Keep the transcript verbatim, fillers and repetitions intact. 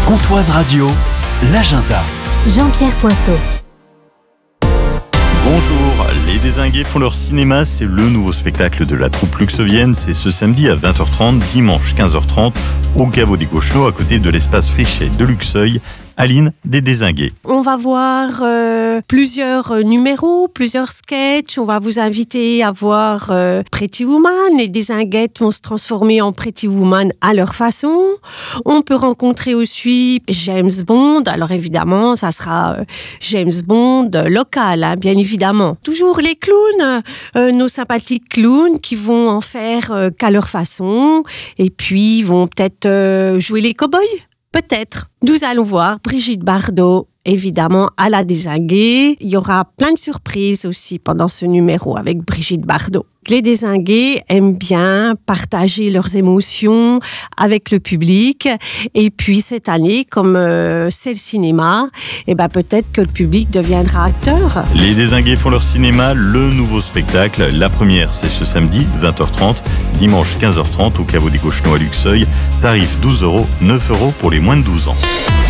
Comtoise Radio, l'agenda. Jean-Pierre Poinceau. Bonjour, les Dézingués font leur cinéma, c'est le nouveau spectacle de la troupe luxovienne. C'est ce samedi à vingt heures trente, dimanche quinze heures trente, au Caveau des Gauchenaux, à côté de l'espace Frichet de Luxeuil. Aline, des Dézingués. On va voir euh, plusieurs euh, numéros, plusieurs sketchs. On va vous inviter à voir euh, Pretty Woman. Les Dézinguettes vont se transformer en Pretty Woman à leur façon. On peut rencontrer aussi James Bond. Alors évidemment, ça sera euh, James Bond euh, local, hein, bien évidemment. Toujours les clowns, euh, nos sympathiques clowns qui vont en faire euh, qu'à leur façon. Et puis, vont peut-être euh, jouer les cow-boys. Peut-être. Nous allons voir Brigitte Bardot, évidemment, à la Dézinguée. Il y aura plein de surprises aussi pendant ce numéro avec Brigitte Bardot. Les Dézingués aiment bien partager leurs émotions avec le public. Et puis cette année, comme euh, c'est le cinéma, eh ben peut-être que le public deviendra acteur. Les Dézingués font leur cinéma, le nouveau spectacle. La première, c'est ce samedi, vingt heures trente, dimanche quinze heures trente, au Caveau des Gauchenaux à Luxeuil. Tarif douze euros, neuf euros pour les moins de douze ans.